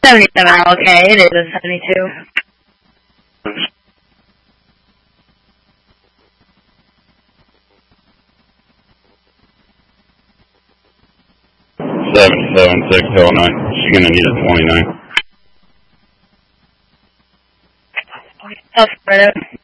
77, okay, it is a 72. 776 Hill 9. She's going to need a 29. I'll spread it.